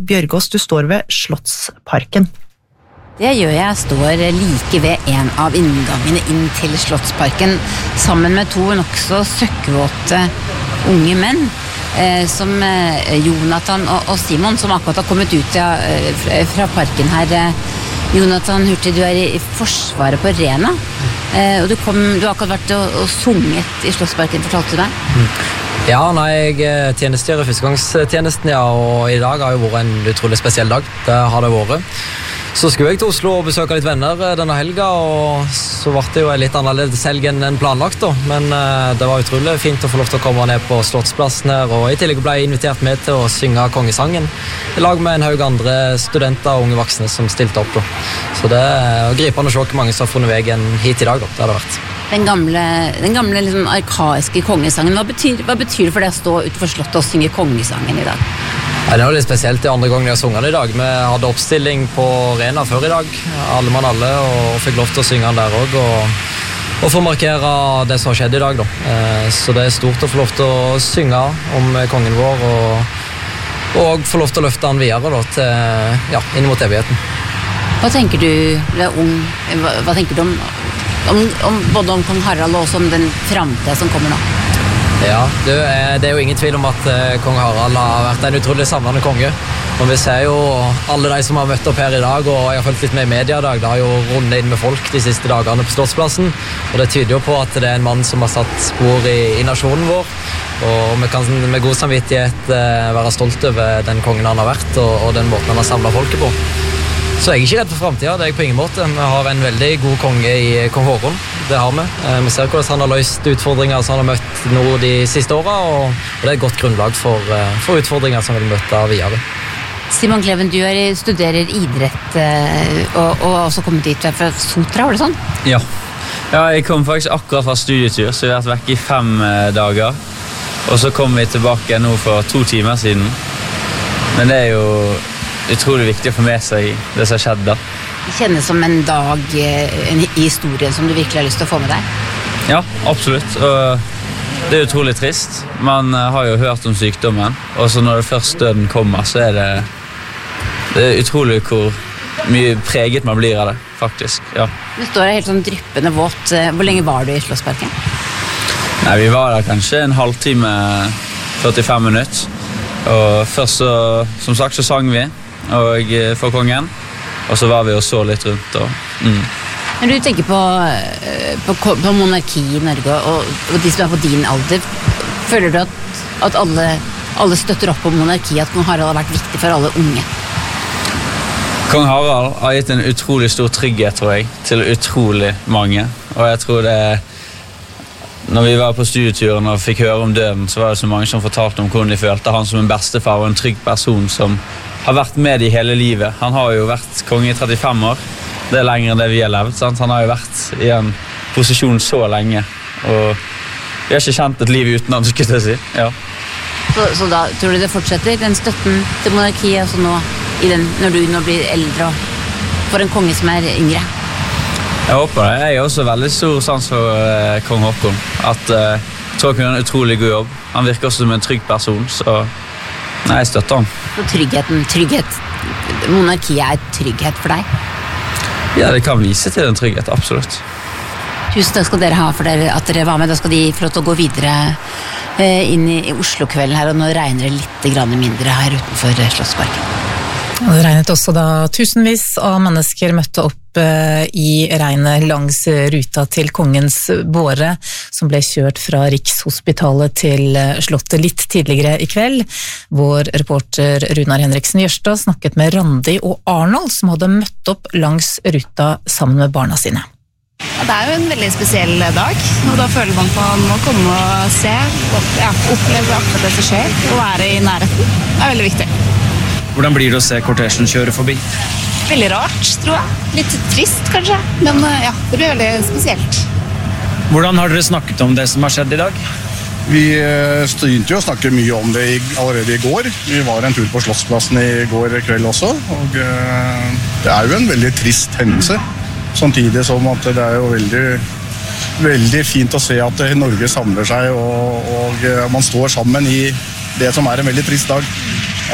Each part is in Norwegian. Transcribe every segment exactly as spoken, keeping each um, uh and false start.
Bjørgaas, du står ved Slottsparken. Det gjør jeg. Jeg står like ved en av inngangene inn til Slottsparken, sammen med to nokså søkkvåte unge menn, eh, som eh, Jonathan og, og Simon, som akkurat har kommet ut ja, fra parken her. Jonathan Hurtig, du er i Forsvaret på Rena, eh, og du, kom, du har akkurat vært og, og sunget i Slottsparken, fortalte du deg? Mm. Ja, nei, jeg tjenestegjør i førstegangstjenesten, ja, og i dag har jo vært en utrolig spesiell dag. Det har det vært. Så skulle jeg til Oslo og besøke litt venner denne helga, og så ble det jo en litt annerledes helg enn planlagt da. Men uh, det var utrolig fint å få lov til å komme ned på Slottsplassen her, og i tillegg ble jeg invitert med til å synge kongesangen i lag med en haug andre studenter og unge voksne som stilte opp da. Så det er gripende å se hvor mange som har funnet veien hit i dag da, det har det vært. Den gamle, den gamle liksom, arkaiske kongesangen, hva betyr, hva betyr det for deg å stå utenfor Slottet og synge kongesangen i dag? Ja, det var litt spesielt det andre gangen jeg har sunget i dag. Vi hadde oppstilling på Rena før i dag, alle mann alle, og fikk lov til å synge den der også, og, og få markere det som har skjedd i dag da. Så det er stort å få lov til å synge om kongen vår, og, og få lov til å løfte den videre da, til, ja, inn mot evigheten. Hva tenker du, du er ung, hva, hva tenker du om, om, om både om kong Harald og også om den fremtiden som kommer nå? Ja, det er, det er jo ingen tvil om at eh, kong Harald har vært en utrolig samlende konge. Og vi ser jo alle de som har møtt opp her i dag, og jeg har følt litt med i media i dag, det har jo rundet inn med folk de siste dagene på Slottsplassen, og det tyder jo på at det er en mann som har satt spor i, i nasjonen vår, og vi kan med god samvittighet eh, være stolt over den kongen han har vært, og, og den måten han har samlet folket på. Så jeg er ikke redd for fremtiden, det er jeg på ingen måte. Vi har en veldig god konge i kong Håkon, det har vi. Vi ser hvordan han har løst utfordringer som han har møtt nå de siste årene, og det er et godt grunnlag for, for utfordringer som vil møte videre. Simon Kleven, du er, studerer idrett og, og også kommet dit fra Sotra, var det sånn? Ja. ja, jeg kom faktisk akkurat fra studietur, så vi har vært vekk i fem dager. Og så kom vi tilbake nå for to timer siden. Men det er jo utrolig viktig å få med seg det som har skjedd da. Det kjennes som en dag en historie som du virkelig har lyst til å få med deg? Ja, absolutt. Og det er utrolig trist. Man har jo hørt om sykdommen, og så når det først døden kommer, så er det, det er utrolig hvor mye preget man blir av det, faktisk. Ja. Du står her helt sånn dryppende våt. Hvor lenge var du i Slottsparken? Nei, vi var der kanskje en halvtime, førtifem minutter. Og først så, som sagt, så sang vi og for kongen, og så var vi og så litt rundt og, mm. Når du tenker på, på, på monarki i Norge og, og de som er på din alder, føler du at, at alle, alle støtter opp om monarki, at kong Harald har vært viktig for alle unge? Kong Harald har gitt en utrolig stor trygghet, tror jeg, til utrolig mange, og jeg tror det når vi var på studieturen og fikk høre om døden, så var det så mange som fortalte om hvordan de følte han som en bestefar og en trygg person som har vært med i hele livet. Han har jo vært konge i trettifem år. Det er lenger enn det vi har levd, sant? Han har jo vært i en posisjon så lenge, og vi har ikke kjent et liv uten han, skulle jeg si. Ja. Så, så da tror du det fortsetter, den støtten til monarkiet, altså nå, i den, når du nå blir eldre og for en konge som er yngre? Jeg håper det. Jeg er også veldig stor sans for uh, kong Håkon. At, uh, jeg tror han kunne en utrolig god jobb. Han virker også som en trygg person, så nei, jeg støtter han. Så tryggheten, trygghet, monarkiet er trygghet for deg? Ja, det kan vise til en trygghet, absolutt. Tusen takk skal dere ha for dere, at dere var med. Da skal de få lov til å gå videre uh, inn i, i Oslo-kvelden her, og nå regner det litt grann mindre her utenfor uh, Slottsparken. Det regnet også da tusenvis av mennesker møtte opp i regnet langs ruta til kongens båre, som ble kjørt fra Rikshospitalet til Slottet litt tidligere i kveld. Vår reporter Runar Henriksen Jørstad snakket med Randi og Arnold, som hadde møtt opp langs ruta sammen med barna sine. Det er jo en veldig spesiell dag, og da føler man på å komme og se, ja, oppleve akkurat det som skjer, og være i nærheten. Det er veldig viktig. Hvordan blir det å se kortesjen kjøre forbi? Veldig rart, tror jeg. Litt trist, kanskje. Men ja, det blir veldig spesielt. Hvordan har dere snakket om det som har skjedd i dag? Vi begynte jo å snakke mye om det allerede i går. Vi var en tur på Slottsplassen i går kveld også. Og det er jo en veldig trist hendelse. Samtidig som at det er jo veldig, veldig fint å se at Norge samler seg, og, og man står sammen i det som er en veldig trist dag. Ja.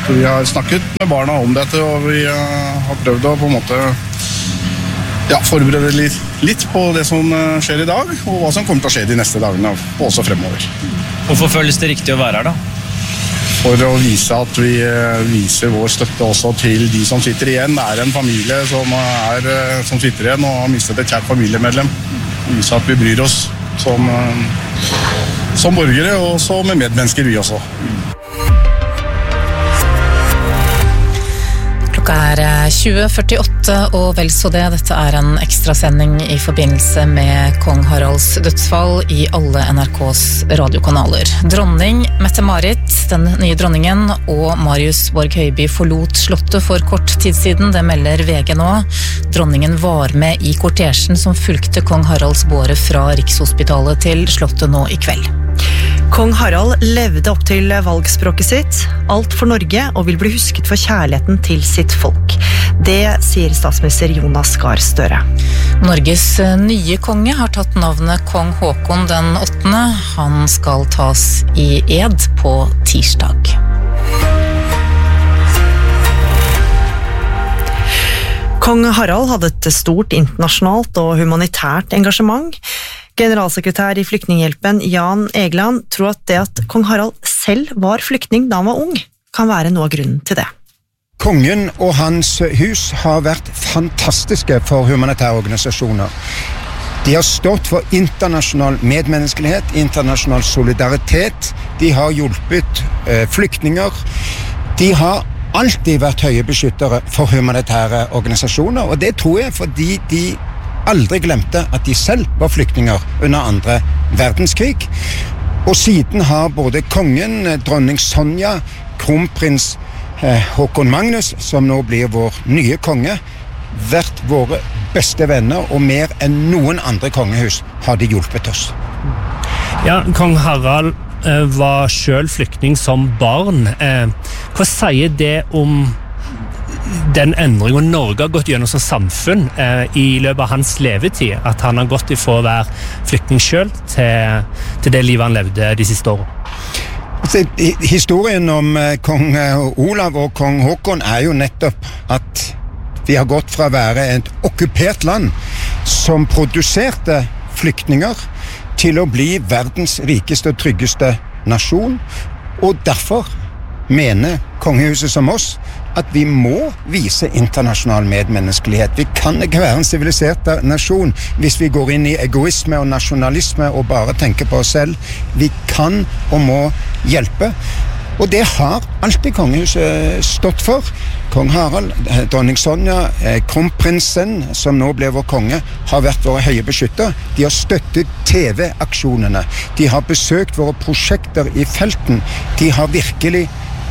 vi har snakket med barna om dette, og vi har prøvd å på en måte ja, forberede litt, litt på det som skjer i dag, og hva som kommer til å skje de neste dagene, og også fremover. Hvorfor føles det riktig å være her da? For å vise at vi viser vår støtte også til de som sitter igjen. Det er en familie som, er, som sitter igjen og har mistet et kjært familiemedlem. Vise at vi bryr oss som, som borgere, og så med medmennesker vi også. Det er tjue førtiåtte og vel så det. Dette er en ekstrasending i forbindelse med kong Haralds dødsfall i alle N R K's radiokanaler. Dronning Mette-Marit, den nye dronningen, og Marius Borg Høiby forlot slottet for kort tid siden. Det melder V G nå. Dronningen var med i kortesjen som fulgte kong Haralds båre fra Rikshospitalet til slottet nå i kveld. Kong Harald levde opp til valgspråket sitt, alt for Norge, og vil bli husket for kjærligheten til sitt folk. Det sier statsminister Jonas Gahr Støre. Norges nye konge har tatt navnet kong Håkon den åttende. Han skal tas i ed på tirsdag. Kong Harald hadde et stort internasjonalt og humanitært engasjement. Generalsekretær i Flyktninghjelpen Jan Egeland tror at det at kong Harald selv var flyktning da han var ung, kan være noe av grunnen til det. Kongen og hans hus har vært fantastiske for humanitære organisasjoner. De har stått for internasjonal medmenneskelighet, internasjonal solidaritet. De har hjulpet eh, flyktninger. De har alltid vært høye beskyttere for humanitære organisasjoner, og det tror jeg fordi de aldri glemte at de selv var flyktninger under andre verdenskrig. Og siden har både kongen, dronning Sonja, kronprins eh, Håkon Magnus, som nå blir vår nye konge, vært våre beste venner, og mer enn noen andre kongehus har de hjulpet oss. Ja, kong Harald eh, var selv flyktning som barn. Eh, hva sier det om den endringen Norge har gått gjennom som samfunn eh, i løpet av hans levetid, at han har gått ifra å være flyktning selv til, til det livet han levde de siste årene? Altså, historien om eh, kong Olav og kong Håkon er jo nettopp at vi har gått fra å være et okkupert land som produserte flyktninger til å bli verdens rikeste og tryggeste nasjon, og derfor mener kongehuset som oss at vi må vise internasjonal medmenneskelighet. Vi kan ikke være en sivilisert nasjon hvis vi går inn i egoisme og nasjonalisme og bare tenker på oss selv. Vi kan og må hjelpe. Og det har alltid kongehuset stått for. Kong Harald, dronning Sonja, kronprinsen, som nå ble vår konge, har vært våre høye beskytter. De har støttet T V-aksjonene. De har besøkt våre prosjekter i felten. De har virkelig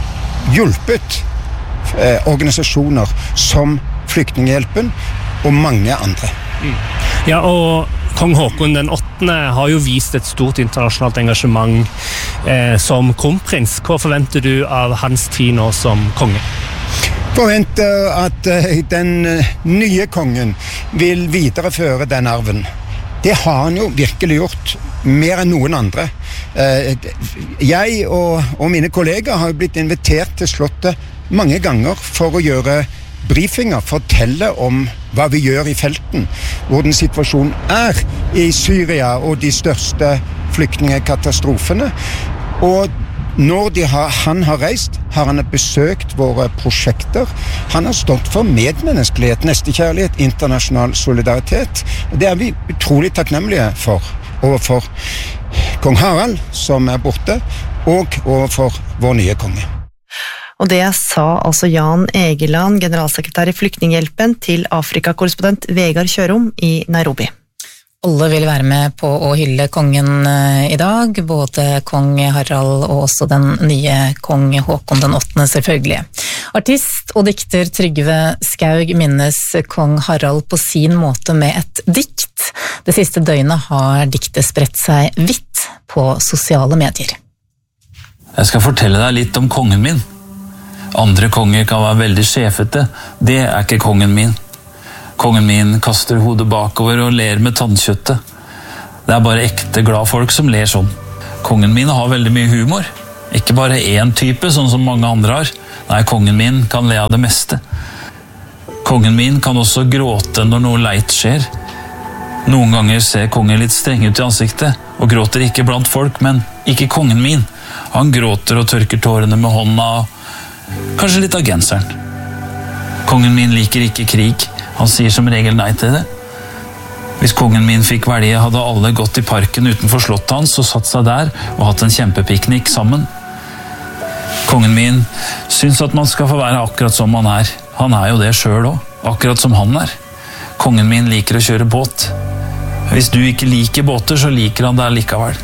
hjulpet eh, organisasjoner som Flyktninghjelpen og mange andre. Ja, og kong Håkon den åttende har jo vist et stort internasjonalt engasjement eh, som kronprins. Hva forventer du av hans tid nå som konge? Forventer at uh, den uh, nye kongen vil videreføre den arven. Det har han jo virkelig gjort, mer enn noen andre. Uh, jeg og, og mine kolleger har blitt invitert til slottet mange ganger for å gjøre briefinger, fortelle om hva vi gjør i felten, hvordan situasjonen er i Syria og de største flyktningekatastrofene. Og når de har, han har reist, har han besøkt våre prosjekter. Han har stått for medmenneskelighet, nestekjærlighet, internasjonal solidaritet. Det er vi utrolig takknemlige for, overfor kong Harald, som er borte, og overfor vår nye konge. Og det sa altså Jan Egeland, generalsekretær i Flyktninghjelpen, til Afrikakorrespondent Vegard Kjørom i Nairobi. Alle vil være med på å hylle kongen i dag, både kong Harald og også den nye kong Håkon den åttende selvfølgelig. Artist og dikter Trygve Skaug minnes kong Harald på sin måte med et dikt. Det siste døgnet har diktet spredt seg vidt på sosiale medier. Jeg skal fortelle deg litt om kongen min. Andre konger kan være veldig sjefete, det er ikke kongen min. Kongen min kaster hodet bakover og ler med tannkjøttet. Det er bare ekte glad folk som ler sånn. Kongen min har veldig mye humor. Ikke bare én type, sånn som mange andre har. Nei, kongen min kan le av det meste. Kongen min kan også gråte når noe leit skjer. Noen ganger ser kongen litt streng ut i ansiktet, og gråter ikke blant folk, men ikke kongen min. Han gråter og tørker tårene med hånda, og kanskje litt av genseren. Kongen min liker ikke krig. Han sier som regel nei til det. Hvis kongen min fikk velge, hadde alle gått i parken utenfor slottet hans og satt seg der og hatt en kjempepiknik sammen. Kongen min syns at man skal få være akkurat som man er. Han er jo det selv også, akkurat som han er. Kongen min liker å kjøre båt. Hvis du ikke liker båter, så liker han det likevel.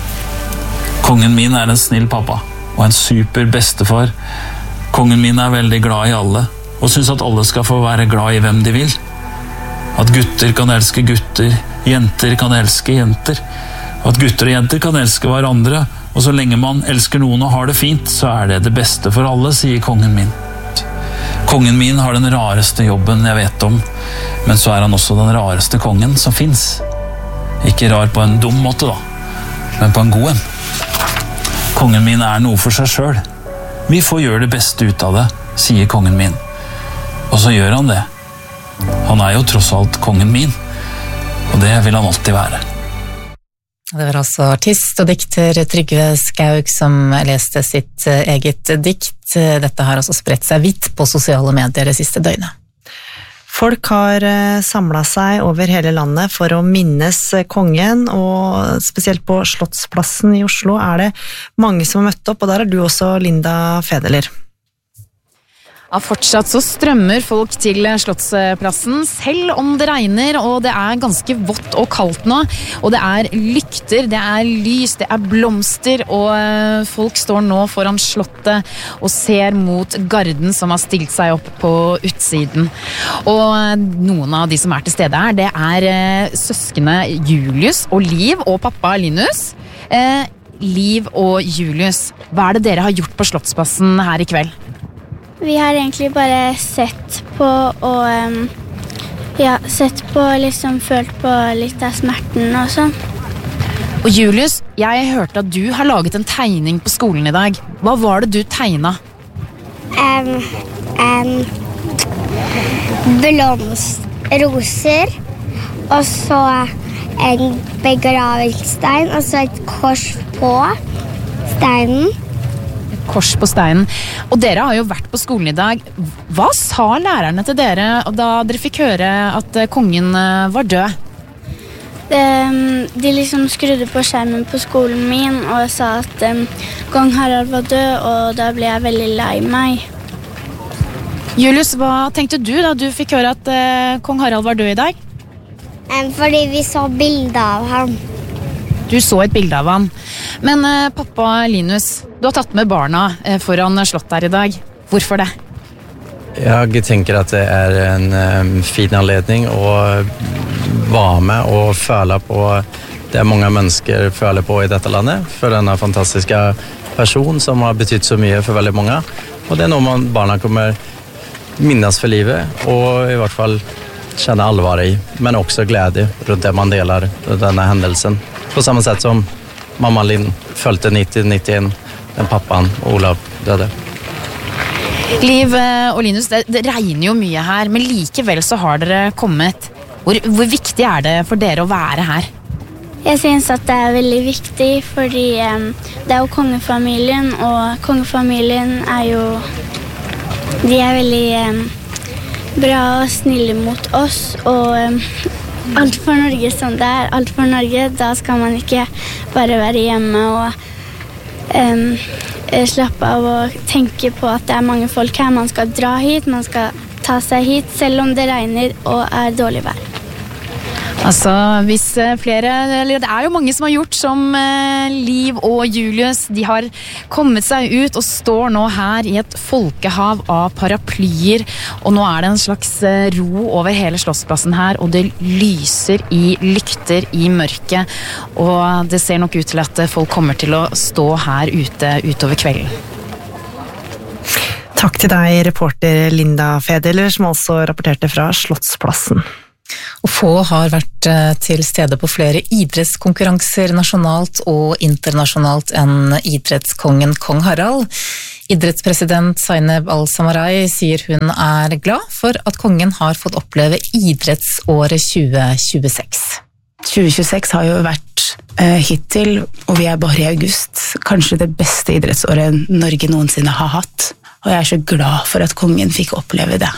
Kongen min er en snill pappa og en super bestefar. Kongen min er veldig glad i alle og syns at alle skal få være glad i hvem de vil. At gutter kan elske gutter, jenter kan elske jenter. At gutter og jenter kan elske hverandre, og så lenge man elsker noen og har det fint, så er det det beste for alle, sier kongen min. Kongen min har den rareste jobben jeg vet om, men så er han også den rareste kongen som finnes. Ikke rar på en dum måte da, men på en god en. Kongen min er noe for seg selv. Vi får gjøre det beste ut av det, sier kongen min. Og så gjør han det. Han er jo tross alt kongen min, og det vil han alltid være. Det var altså artist og dikter Trygve Skaug som leste sitt eget dikt. Dette har også spredt seg vidt på sosiale medier det siste døgnet. Folk har samlet seg over hele landet for å minnes kongen, og spesielt på Slottsplassen i Oslo er det mange som har møtt opp, og der er du også, Linda Federler. Ja, fortsatt så strømmer folk til Slottsplassen, selv om det regner, og det er ganske vått og kaldt nå, og det er lykter, det er lys, det er blomster, og folk står nå foran slottet og ser mot garden som har stilt seg opp på utsiden. Og noen av de som er til stede her, det er søskene Julius og Liv og pappa Linus. Eh, Liv og Julius, hva er det dere har gjort på Slottsplassen her i kveld? Vi har egentlig bare sett på og um, ja, sett på, liksom følt på litt av smerten og sånn. Og Julius, jeg hørte at du har laget en tegning på skolen i dag. Hva var det du tegnet? Um, um, blomst, roser, og så en begravelsestein, og så et kors på steinen. Kors på steinen. Og dere har jo vært på skolen i dag. Hva sa lærerne til dere da dere fikk høre at kongen var død? De, de liksom skrudde på skjermen på skolen min og sa at um, kong Harald var død, og da ble jeg veldig lei meg. Julius, hva tenkte du da du fikk høre at uh, kong Harald var død i dag? Um, fordi vi så bilder av ham. Du så et bilde av han. Men uh, pappa Linus, du har tatt med barna uh, foran slottet her i dag. Hvorfor det? Jeg tenker at det er en um, fin anledning å være med og føle på det mange mennesker føler på i dette landet, for denne fantastiske person som har betydd så mye for veldig mange. Og det er noe man, barna kommer minnes for livet, og i hvert fall kjenne alvor i, men også glede rundt det man deler denne hendelsen. På samme sett som mamma Linn følte nitti nittien, den pappaen Olav døde. Liv og Linus, det, det regner jo mye her, men likevel så har dere kommet. Hvor, hvor viktig er det for dere å være her? Jeg synes at det er veldig viktig, fordi um, det er jo kongefamilien, og kongefamilien er jo, de er veldig um, bra og snille mot oss, og um, alt for Norge som det er, alt for Norge, da skal man ikke bare være hjemme og um, slappe av og tenke på at det er mange folk her. Man skal dra hit, man skal ta seg hit, selv om det regner og er dårlig vær. Altså, hvis flere, eller det er jo mange som har gjort som eh, Liv og Julius, de har kommet seg ut og står nå her i et folkehav av paraplyer, og nå er det en slags eh, ro over hele Slottsplassen her, og det lyser i lykter i mørket, og det ser nok ut til at folk kommer til å stå her ute utover kvelden. Takk til deg, reporter Linda Federler, som altså rapporterte fra Slottsplassen. Og få har vært til stede på flere idrettskonkurranser nasjonalt og internasjonalt enn idrettskongen Kong Harald. Idrettspresident Zainab Al-Samarai sier hun er glad for at kongen har fått oppleve idrettsåret tjue tjueseks. tjue tjueseks har jo vært eh, hittil, og vi er bare i august, kanskje det beste idrettsåret Norge noensinne har hatt. Og jeg er så glad for at kongen fikk oppleve det.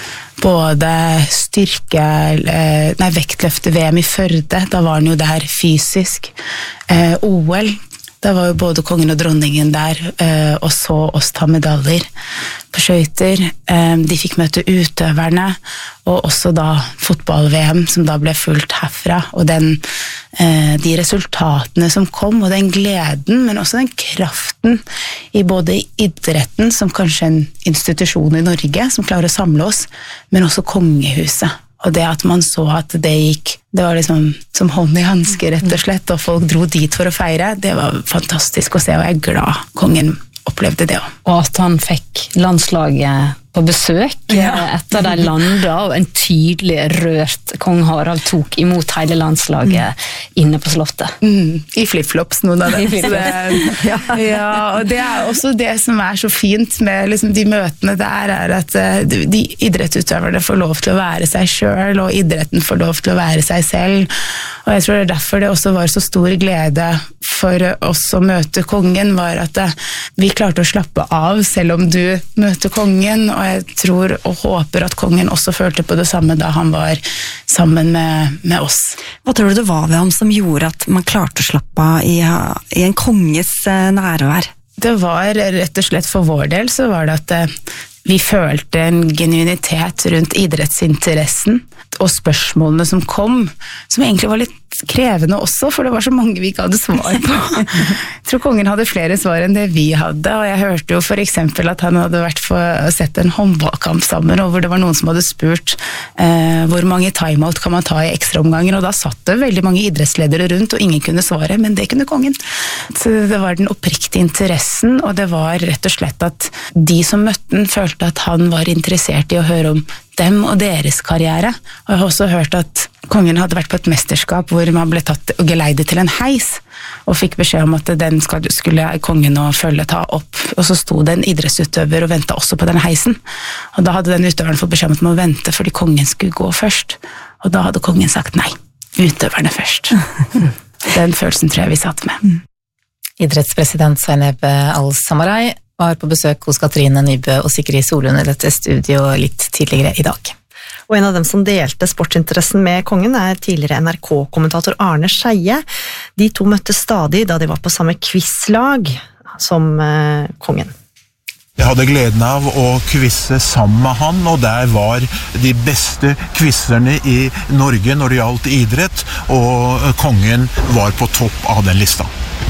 Både styrke, eh, nei, vektløfte-V M i Førde, da var han jo der fysisk. Eh, O L, da var jo både kongen og dronningen der, eh, og så oss ta medaljer på skøyter. Eh, de fikk møte utøverne, og også da fotball-V M, som da ble fulgt herfra. Og den, eh, de resultatene som kom, og den gleden, men også den kraften i både idretten, som kanskje en institusjon i Norge, som klarer å samle oss, men også kongehuset. Og det at man så at det gikk, det var liksom som hånd i hanske rett og slett, og folk dro dit for å feire, det var fantastisk å se, og jeg er glad kongen opplevde det også. Og at han fikk landslaget på besøk ja. etter de landa, og en tydelig rørt kong Harald tok imot hele landslaget mm. inne på slottet. Mm. I flip-flops noen av det. det ja. ja, og det er også det som er så fint med liksom, de møtene der, er at uh, de idrettsutøverne får lov til å være seg selv, og idretten får lov til å være seg selv. Og jeg tror det er derfor det også var så stor glede for oss å møte kongen, var at uh, vi klarte å slappe av selv om du møter kongen, og jeg tror og håper at kongen også følte på det samme da han var sammen med, med oss. Hva tror du det var ved ham som gjorde at man klarte å slappe av i, i en konges nærvær? Det var rett og slett for vår del, så var det at vi følte en genuinitet rundt idrettsinteressen, og spørsmålene som kom, som egentlig var litt krevende også, for det var så mange vi ikke hadde svar på. Jeg tror kongen hadde flere svar enn det vi hadde, og jeg hørte jo for eksempel at han hadde vært for sett en håndballkamp sammen, og hvor det var noen som hadde spurt eh, hvor mange timeout kan man ta i ekstraomganger, og da satt det veldig mange idrettsledere rundt, og ingen kunne svare, men det kunne kongen. Så det var den oppriktige interessen, og det var rett og slett at de som møtte den følte at han var interessert i å høre om dem og deres karriere. Og jeg har også hørt at kongen hadde vært på et mesterskap hvor man ble tatt og geleidet til en heis, og fikk beskjed om at den skulle kongen og følge ta opp. Og så sto det en idrettsutøver og ventet også på den heisen. Og da hadde den utøveren fått beskjed om at man må vente fordi kongen skulle gå først. Og da hadde kongen sagt nei, utøverne først. Den følelsen tror jeg vi satt med. Idrettspresident Zainab Al-Samarai var på besøk hos Katrine Nybø og Sigrid Solund i dette studio litt tidligere i dag. Og en av dem som delte sportsinteressen med kongen er tidligere N R K-kommentator Arne Scheie. De to møttes stadig da de var på samme quizlag som eh, kongen. Jeg hadde gleden av å quizze sammen med han, og der var de beste quizerne i Norge når det gjaldt idrett, og kongen var på topp av den lista.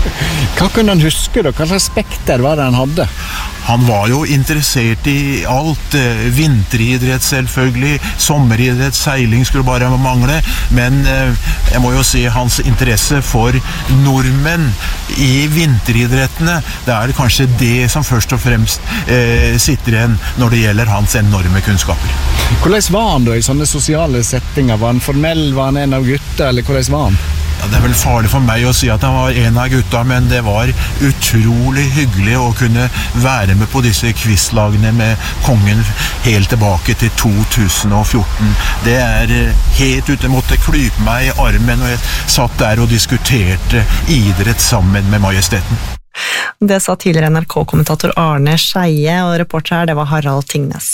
Hva kunne han huske da? Hva slags spekter var det han hadde? Han var jo interessert i alt, vinteridrett selvfølgelig, sommeridrett, seiling skulle bare mangle, men jeg må jo si hans interesse for nordmenn i vinteridrettene, det er kanskje det som først og fremst eh, sitter igjen når det gjelder hans enorme kunnskaper. Hvordan var han da i sånne sosiale settinger? Var han formell, var han en av gutta, eller hvordan var han? Ja, det er vel farlig for meg å si at han var en av gutta, men det var utrolig hyggelig å kunne være med på disse quizlagene med kongen helt tilbake til to tusen og fjorten. Det er helt ute, jeg måtte klype meg i armen, og jeg satt der og diskuterte idrett sammen med majesteten. Det sa tidligere N R K-kommentator Arne Scheie, og reporter her, det var Harald Tingnes.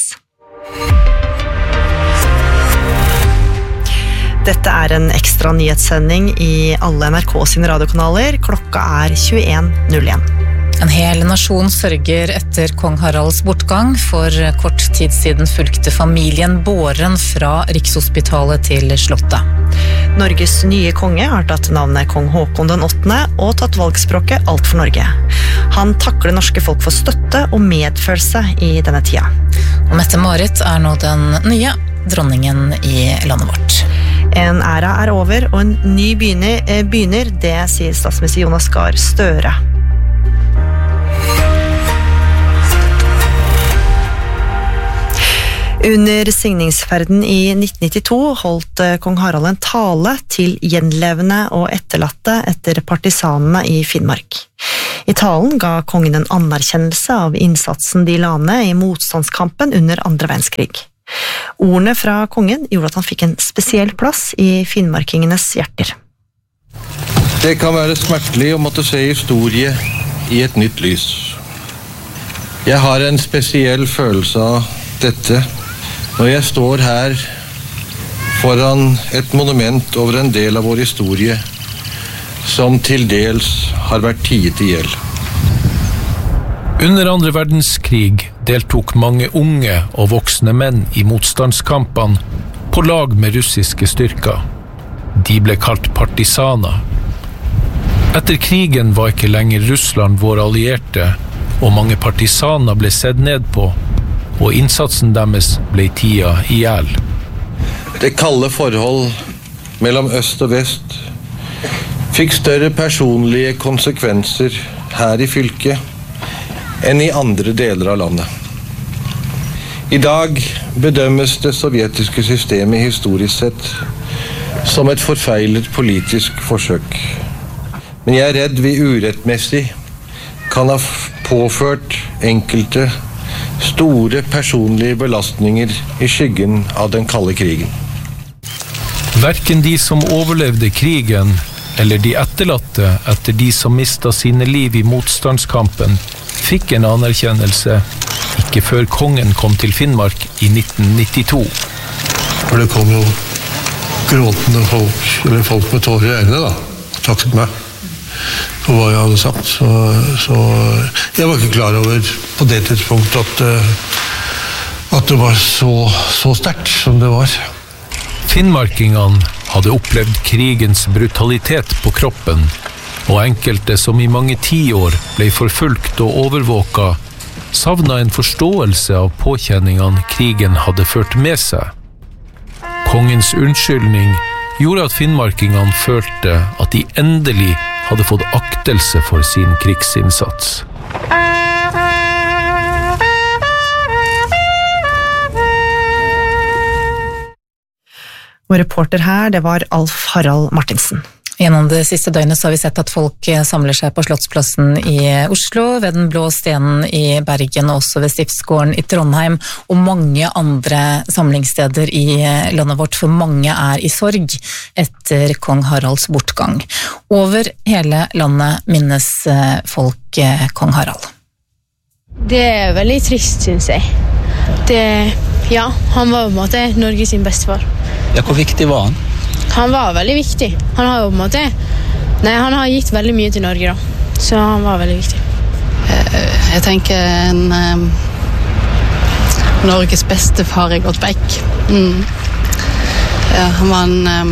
Dette er en ekstra nyhetssending i alle N R K sine radiokanaler. Klokka er tjueen null én. En hel nasjon sørger etter kong Haralds bortgang. For kort tid siden fulgte familien båren fra Rikshospitalet til Slottet. Norges nye konge har tatt navnet kong Håkon den åttende og tatt valgspråket Alt for Norge. Han takler norske folk for støtte og medfølelse i denne tida. Og Mette-Marit er nå den nye dronningen i landet vårt. En æra er over, og en ny begynner, begynner det sier statsminister Jonas Gahr Støre. Under signingsferden i nitten nittito holdt kong Harald en tale til gjenlevende og etterlatte etter partisanene i Finnmark. I talen ga kongen en anerkjennelse av innsatsen de la ned i motstandskampen under andre verdenskrig. Ordene fra kongen gjorde at han fikk en spesiell plass i finnmarkingenes hjerter. Det kan være smertelig å måtte se historie i et nytt lys. Jeg har en spesiell følelse av dette når jeg står her foran et monument over en del av vår historie som til dels har vært tiet i hjel. Under andre verdenskrig deltok mange unge og voksne menn i motstandskampene på lag med russiske styrker. De ble kalt partisaner. Etter krigen var ikke lenger Russland vår allierte, og mange partisaner ble sett ned på, og innsatsen deres ble tida i hjel. Det kalde forhold mellom øst og vest fikk større personlige konsekvenser her i fylket enn i andre deler av landet. I dag bedømmes det sovjetiske systemet historisk sett som et forfeilet politisk forsøk. Men jeg er redd vi urettmessig kan ha påført enkelte store personlige belastninger i skyggen av den kalde krigen. Hverken de som overlevde krigen, eller de etterlatte etter de som mistet sine liv i motstandskampen, fikk en anerkjennelse ikke før kongen kom til Finnmark i nitten nittito. For det kom jo gråtende folk, eller folk med tårer i øynene da, takket meg for hva jeg hadde sagt. Så, så jeg var ikke klar over på det tidspunkt at, at det var så, så sterkt som det var. Finnmarkingene hadde opplevd krigens brutalitet på kroppen, og enkelte som i mange tiår ble forfulgt og overvåka, savnet en forståelse av påkjenningene krigen hadde ført med seg. Kongens unnskyldning gjorde at finnmarkingene følte at de endelig hadde fått aktelse for sin krigsinnsats. Og reporter her, det var Alf Harald Martinsen. Gjennom det siste døgnet så har vi sett at folk samler seg på Slottsplassen i Oslo, ved den blå stenen i Bergen og også ved Stiftsgården i Trondheim, og mange andre samlingssteder i landet vårt, for mange er i sorg etter kong Haralds bortgang. Over hele landet minnes folk kong Harald. Det er veldig trist, synes jeg. Det, ja, han var på en måte Norges sin bestefar. Ja, hvor viktig var han? Han var veldig viktig. Han har jo på en måte Nei, han har gitt veldig mye til Norge da. Så han var veldig viktig. Jeg tenker en um, Norges beste far er gått vekk. Mm. Ja, han var en um,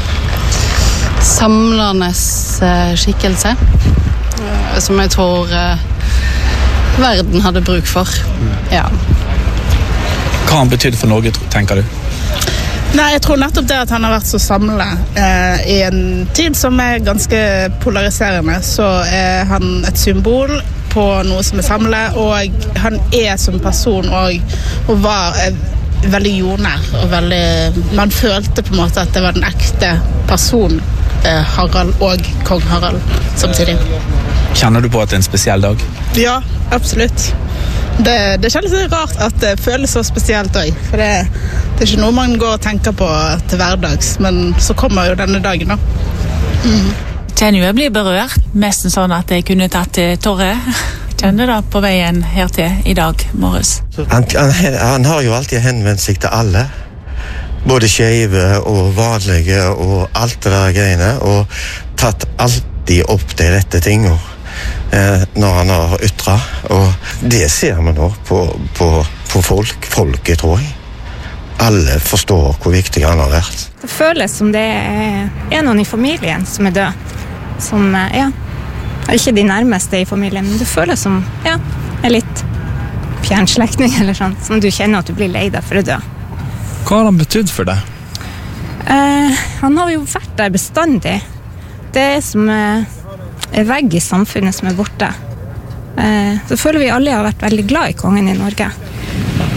samlende uh, skikkelse uh, som jeg tror uh, verden hadde bruk for. Ja. Hva har han betydd for Norge, tenker du? Nei, jeg tror nettopp det at han har vært så samlet eh, i en tid som er ganske polariserende, så er han et symbol på noe som er samlet, og han er som person og, og var eh, veldig jordnær, og veldig, man følte på en måte at det var den ekte person, eh, Harald og kong Harald samtidig. Kjenner du på at det er en spesiell dag? Ja, absolutt. Det, det kjennes litt rart at det føles så spesielt også, for det, det er ikke noe man går og tenker på til hverdags, men så kommer jo denne dagen da. Mm. Kjenner jo jeg blir berørt, mest sånn at jeg kunne tatt til tårer. Kjenner da på veien her til i dag morges. Han, han, han har jo alltid henvendt seg til alle, både skeive og vanlige og alt det der greiene, og tatt alltid opp de rette tingene når han har ytret, og det ser vi nå på, på, på folk, folket tror jeg. Alle forstår hvor viktig han har vært. Det føles som det er noen i familien som er død, som, ja, ikke de nærmeste i familien, men det føles som, ja, er litt fjernslekting eller sånn, som du kjenner at du blir lei deg for å dø. Hva har han betydd for deg? Eh, han har jo vært der bestandig. Det er som eh, en vegg i samfunnet som er borte. Eh, så føler vi alle har vært veldig glad i kongen i Norge.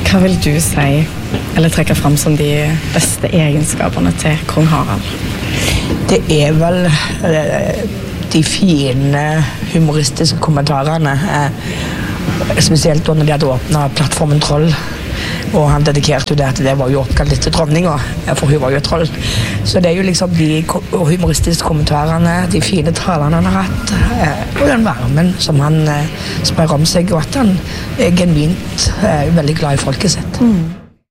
Hva vil du si, eller trekke frem som de beste egenskapene til kong Harald? Det er vel de fine humoristiske kommentarene, spesielt når de hadde åpnet plattformen Troll, og han dedikerte jo det at det var jo oppkalt litt til dronninga, for hun var jo et troll. Så det er jo liksom de humoristiske kommentarene, de fine talene han har hatt, og den varmen som han sprer om seg, og at han er genuint veldig glad i folket sitt. Mm.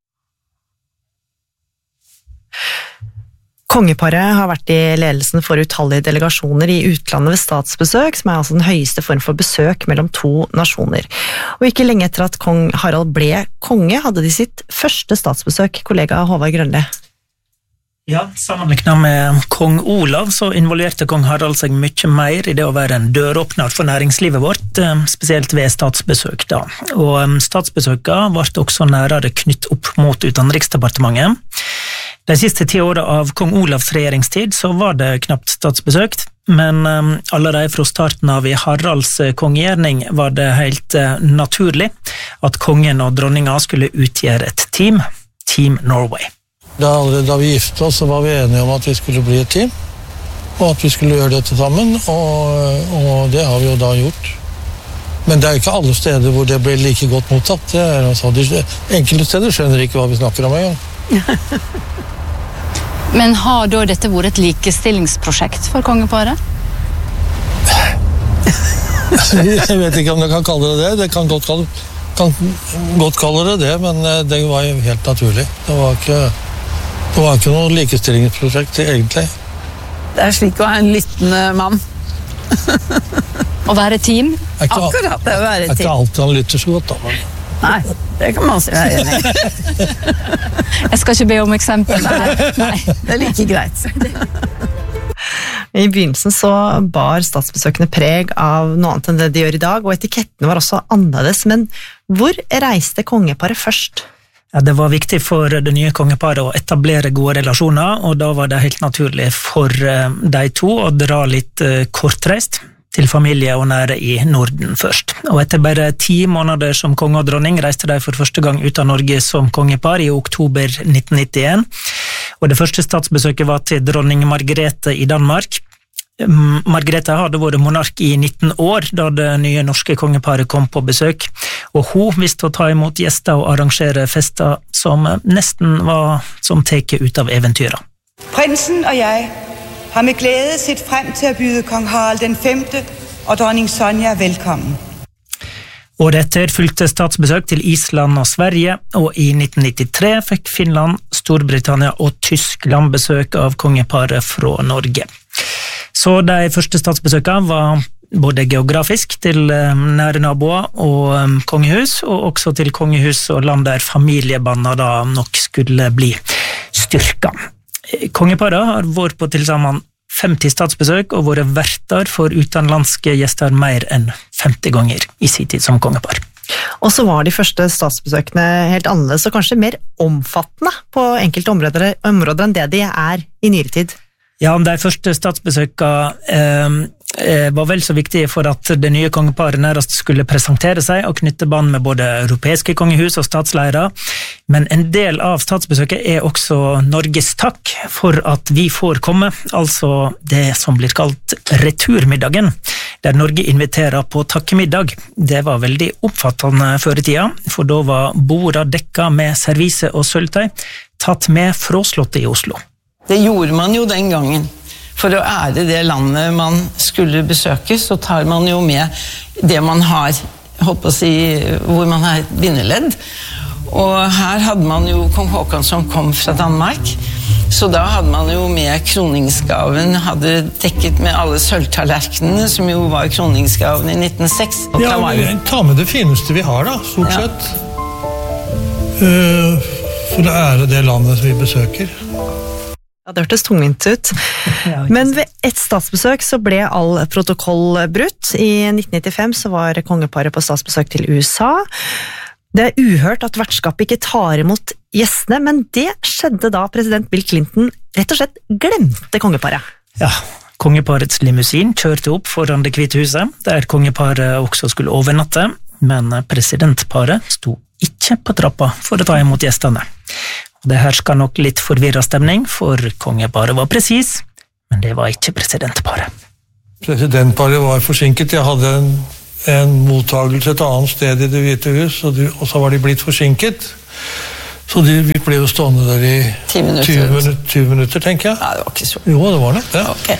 Kongeparet har vært i ledelsen for utallige delegasjoner i utlandet ved statsbesøk, som er altså den høyeste form for besøk mellom to nasjoner. Og ikke lenge etter at kong Harald ble konge, hadde de sitt første statsbesøk, kollega Håvard Grønli. Ja, sammenlignet med kong Olav så involverte kong Harald seg mye mer i det å være en døråpner for næringslivet vårt, spesielt ved statsbesøk da. Og statsbesøkene ble også nærere knytt opp mot Utenriksdepartementet. De siste ti årene av kong Olavs regjeringstid så var det knapt statsbesøkt, men um, allerede fra starten av i Haralds kongegjerning var det helt uh, naturlig at kongen og dronninga skulle utgjøre et team, Team Norway. Da, da vi gifte oss så var vi enige om at vi skulle bli et team, og at vi skulle gjøre dette sammen, og, og det har vi jo da gjort. Men det er ikke alle steder hvor det blir like godt mottatt. Det er, altså, de, enkelte steder skjønner ikke hva vi snakker om engang. Men har da dette vært et likestillingsprosjekt for kongeparet? Jeg vet ikke om jeg kan kalle det det. Det kan godt kalle, kan godt kalle det det, men det var jo helt naturlig. Det var ikke, det var ikke noe likestillingsprosjekt egentlig. Det er slik å ha en lyttende mann. Å være team? Akkurat, det å være team. Det er ikke alltid han lytter så godt da, men... Nei, det kan man si være enig. Jeg skal ikke be om eksempel. Nei, det er like greit. I begynnelsen så bar statsbesøkende preg av noe annet enn det de gjør i dag, og etiketten var også annerledes, men hvor reiste kongeparet først? Ja, det var viktig for det nye kongeparet å etablere gode relasjoner, og da var det helt naturlig for de to å dra litt kortreist til familie og nære i Norden først. Og etter bare ti måneder som konge og dronning reiste de for første gang ut av Norge som kongepar i oktober nitten nittien. Og det første statsbesøket var til dronning Margrethe i Danmark. Margrethe hadde vært monark i nitten år da det nye norske kongeparet kom på besøk, og hun visste å ta imot gjester og arrangere fester som nesten var som teke ut av eventyret. Prinsen og jeg har med glæde set frem til å byde kong Harald den femte og dronning Sonja velkommen. Året etter fulgte statsbesøk til Island og Sverige, og i nitten nittitre fikk Finland, Storbritannia og Tyskland besøk av kongeparet fra Norge. Så de første statsbesøkene var både geografisk til nære naboer og kongehus, og også til kongehus og land der familiebåndene da nok skulle bli styrket. Kongeparet har vært på tilsammen femti statsbesøk og vært verter for utenlandske gjester mer enn femti ganger i sin tid som kongepar. Og så var de første statsbesøkene helt annerledes og kanskje mer omfattende på enkelte områder, områder enn det de er i nyere tid. Ja, de første statsbesøkene eh, var vel så viktige for at det nye kongeparet nærmest skulle presentere seg og knytte bånd med både europeiske kongehus og statsleiere, men en del av statsbesøket er også Norges takk for at vi får komme, altså det som blir kalt returmiddagen, der Norge inviterer på takkemiddag. Det var veldig oppfattende før i tida, for da var borda dekka med servise og sølvtøy, tatt med fra slottet i Oslo. Det gjorde man jo den gangen. For å ære det landet man skulle besøke, så tar man jo med det man har, holdt på å si, hvor man har bindeledd. Og her hadde man jo kong Håkon som kom fra Danmark, så da hadde man jo med kroningsgaven, hadde dekket med alle sølvtallerkenene, som jo var kroningsgaven i nitten null seks. Ja, ta med det fineste vi har da, stort Ja. sett. Uh, for å ære det landet vi besøker. Ja, det hørtes tungvint ut. Men ved et statsbesøk så ble all protokoll brutt. I nitten nittifem så var kongeparet på statsbesøk til U S A. Det er uhørt at vertskapet ikke tar imot gjestene, men det skjedde da president Bill Clinton rett og slett glemte kongeparet. Ja, kongeparets limousin kjørte opp foran det hvite huset, der kongeparet også skulle overnatte, men presidentparet sto ikke på trappa for å ta imot gjestene. Og det hersker nok litt forvirret stemning, for kongeparet var presis, men det var ikke presidentparet. Presidentparet var forsinket. Jeg hadde en, en mottagelse et annet sted i Det hvite hus, og, de, og så var de blitt forsinket. Så de, vi ble jo stående der i tyve minutter, tyve minutter, tenker jeg. Ja, det var ikke så. Jo, det var nok det. Okay.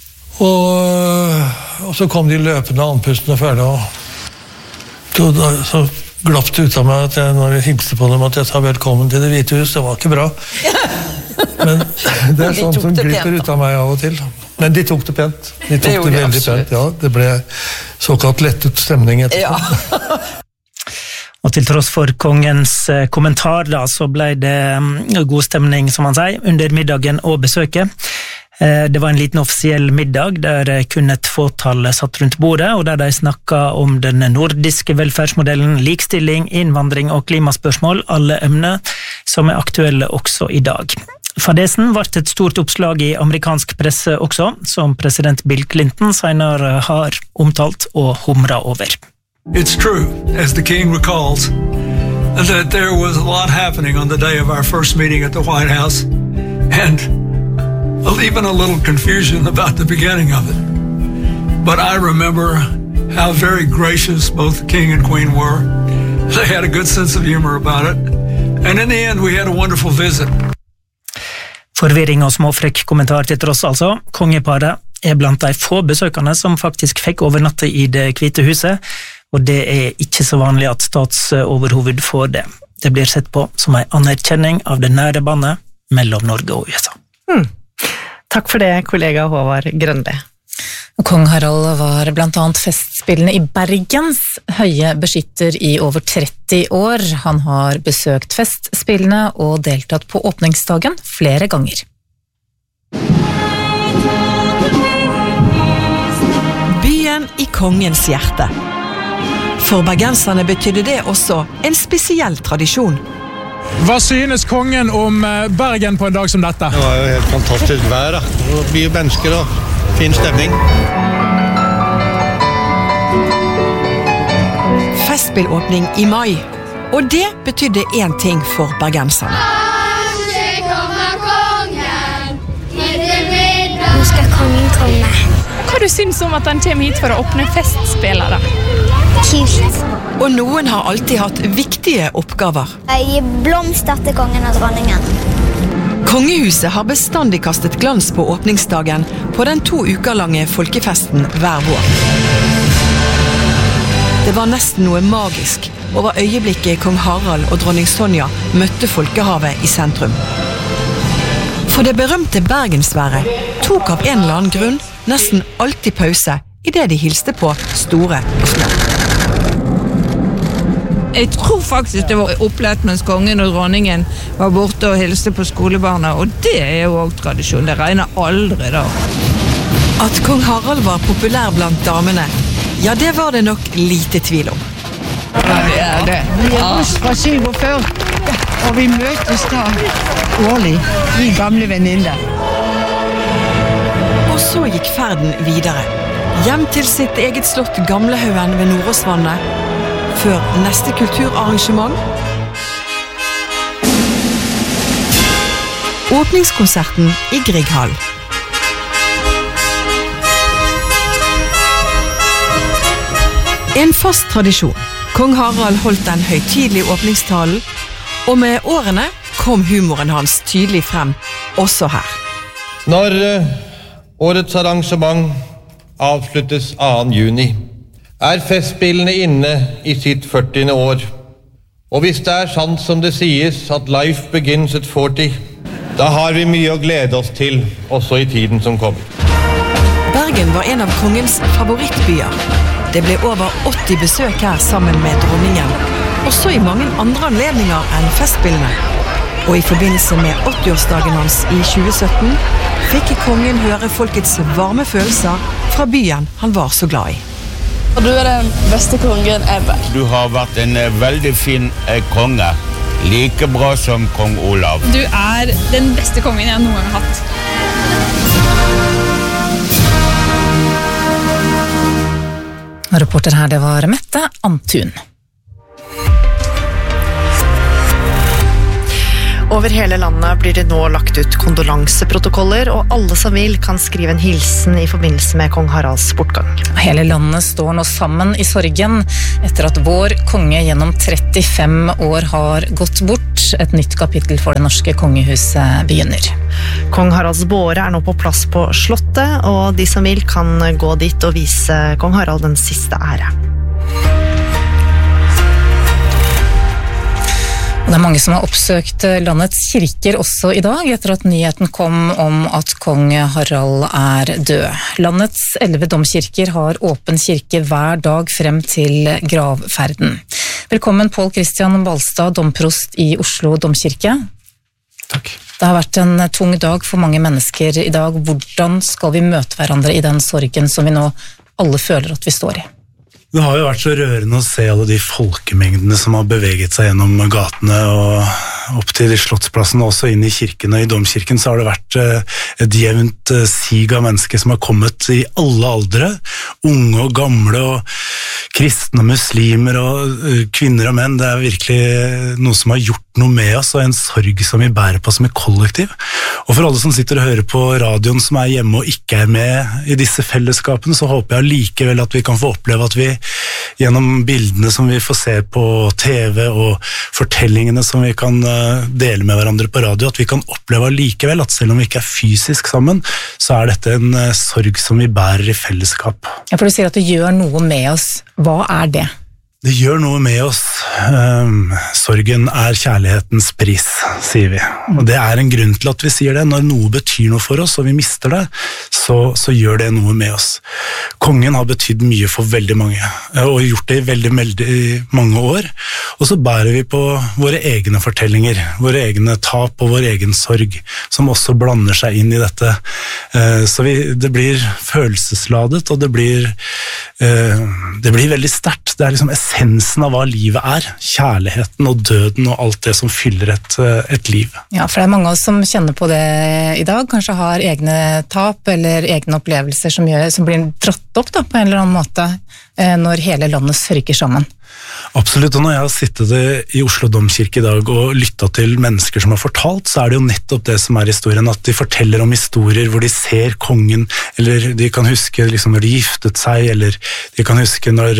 Og, og så kom de løpende andpustene ferdig, og så, da, så glapp det ut av meg at jeg, når jeg hilste på dem, at jeg sa velkommen til Det hvite hus. Det var ikke bra. Men det er de sånt som glipper pent, ut av meg av og til. Men de tok det pent. De tok det, det veldig absolutt. Pent, ja. Det ble såkalt lettet stemning etterpå. Ja. Og til tross for kongens kommentar da, så ble det god stemning, som han sier, under middagen og besøket. Det var en liten offisiell middag der kun et fåtall satt rundt bordet, og der de snakket om den nordiske velferdsmodellen, likstilling, innvandring og klimaspørsmål, alle emner som er aktuelle også i dag. Fadesen ble et stort oppslag i amerikansk presse også, som president Bill Clinton senere har omtalt og humret over. It's true, as the king recalls, that there was a lot happening on the day of our first meeting at the White House, and even a little confusion about the beginning of it. But I remember how very gracious both the king and queen were. They had a good sense of humor about it, and in the end we had a wonderful visit. Forvirring og småfrekk kommentar til tross altså. Kongeparet er blant de få besøkende som faktisk fikk overnatte i Det hvite huset, og det er ikke så vanlig at statsoverhoved får det. Det blir sett på som en anerkjenning av det nære bandet mellom Norge og U S A. Hmm. Takk for det, kollega Håvard Grønli. Kong Harald var blant annet festspillende i Bergens høye beskytter i over tretti år. Han har besøkt festspillene og deltatt på åpningsdagen flere ganger. Byen i kongens hjerte. For bergenserne betydde det også en spesiell tradisjon. Hva synes kongen om Bergen på en dag som dette? Det var jo helt fantastisk vær da. Det var mye mennesker og fin stemning. Festspillåpning i mai, og det betydde en ting for bergenserne. Nå skal kongen komme. Hva du synes om at han kommer hit for å åpne festspillere? Kult. Og noen har alltid hatt viktige oppgaver. Jeg gir blomster til kongen og dronningen. Kongehuset har bestandig kastet glans på åpningsdagen på den to uker lange folkefesten hver vår. Det var nesten noe magisk over øyeblikket kong Harald og dronning Sonja møtte folkehavet i sentrum. For det berømte bergensværet tok av en eller annen grunn nesten alltid pause i det de hilste på store og små. Jeg tror faktisk det var opplett mens kongen og dronningen var borte og hilste på skolebarna, og det er jo også tradisjon, det regner aldri da. At kong Harald var populær blant damene, ja det var det nok lite tvil om. Ja, det er det. Vi er russ fra syvogfyrre, og vi møtes da årlig, vi gamle venninner. Og så gikk ferden videre, hjem til sitt eget slott Gamlehaugen ved Nordåsvannet, før neste kulturarrangement. Åpningskonserten i Grieghall. En fast tradisjon. Kong Harald holdt den høytidelige åpningstalen, og med årene kom humoren hans tydelig frem, også her. Når uh, årets arrangement avsluttes annen juni, er festspillene inne i sitt førtiende år. Og hvis det er sant som det sies at life begins at forty, da har vi mye å glede oss til, også i tiden som kommer. Bergen var en av kongens favorittbyer. Det ble over åtti besøk her sammen med dronningen, også i mange andre anledninger enn festspillene. Og i forbindelse med åttiårsdagen hans i tjue sytten, fikk kongen høre folkets varme følelser fra byen han var så glad i. Og du er den beste kongen ever. Du har vært en veldig fin konge, like bra som kong Olav. Du er den beste kongen jeg noen gang har hatt. Reporter her, det var Mette Antun. Over hele landet blir det nå lagt ut kondolanseprotokoller, og alle som vil kan skrive en hilsen i forbindelse med kong Haralds bortgang. Hele landet står nå sammen i sorgen etter at vår konge gjennom trettifem år har gått bort. Et nytt kapittel for det norske kongehuset begynner. Kong Haralds båre er nå på plass på slottet, og de som vil kan gå dit og vise kong Harald den siste ære. Det er mange som har oppsøkt landets kirker også i dag, etter at nyheten kom om at kong Harald er død. Landets elleve domkirker har åpen kirke hver dag frem til gravferden. Velkommen Pål Christian Balstad, domprost i Oslo domkirke. Takk. Det har vært en tung dag for mange mennesker i dag. Hvordan skal vi møte hverandre i den sorgen som vi nå alle føler at vi står i? Det har jo vært så rørende å se alle de folkemengdene som har beveget seg gjennom gatene og opp til slottsplassen og også inn i kirken. Og i domkirken så har det vært et jevnt sig av mennesker som har kommet i alle aldre, unge og gamle og kristne og muslimer og kvinner og menn. Det er virkelig noe som har gjort noe med oss, og en sorg som vi bærer på som et kollektiv. Og for alle som sitter og hører på radioen som er hjemme og ikke er med i disse fellesskapene, så håper jeg likevel at vi kan få oppleve at vi gjennom bildene som vi får se på T V og fortellingene som vi kan dele med hverandre på radio, at vi kan oppleve likevel at selv om vi ikke er fysisk sammen, så er dette en sorg som vi bærer i fellesskap. Ja, for du sier at det gjør noe med oss. Hva er det? Det gjør noe med oss. Um, sorgen er kjærlighetens pris, sier vi. Og det er en grunn til at vi sier det. Når noe betyr noe for oss, og vi mister det, så, så gjør det noe med oss. Kongen har betydd mye for veldig mange, og gjort det i veldig, veldig mange år. Og så bærer vi på våre egne fortellinger, våre egne tap og vår egen sorg, som også blander seg inn i dette. Uh, så vi, det blir følelsesladet, og det blir, uh, det blir veldig sterkt. Det er liksom essensen av hva livet er, kjærligheten og døden og alt det som fyller et, et liv. Ja, for det er mange av oss som kjenner på det i dag, kanskje har egne tap eller egne opplevelser som, gjør, som blir dratt opp da, på en eller annen måte når hele landet sørger sammen. Absolutt, og når jeg har sittet i Oslo domkirke i dag og lyttet til mennesker som har fortalt, så er det jo nettopp det som er historien, at de forteller om historier hvor de ser kongen, eller de kan huske liksom, når de giftet seg, eller de kan huske når